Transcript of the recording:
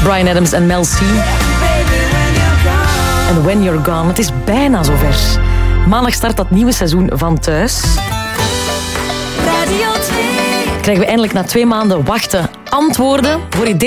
Bryan Adams en Mel C. En When You're Gone. Het is bijna zover. Maandag start dat nieuwe seizoen van Thuis. Radio 2. Krijgen we eindelijk na 2 maanden wachten antwoorden voor